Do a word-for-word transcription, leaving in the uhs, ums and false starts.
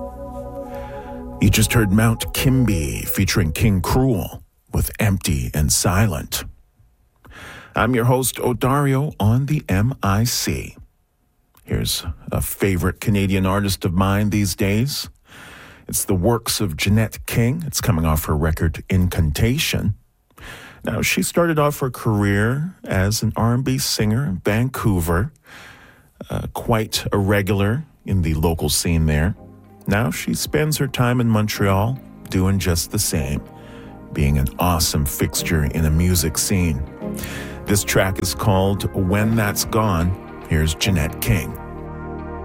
You just heard Mount Kimby featuring King Cruel with Empty and Silent. I'm your host, Odario, on the M I C. Here's a favorite Canadian artist of mine these days. It's the works of Jeanette King. It's coming off her record, Incantation. Now, she started off her career as an R and B singer in Vancouver, uh, quite a regular in the local scene there. Now she spends her time in Montreal doing just the same, being an awesome fixture in a music scene. This track is called When That's Gone. Here's Jeanette King.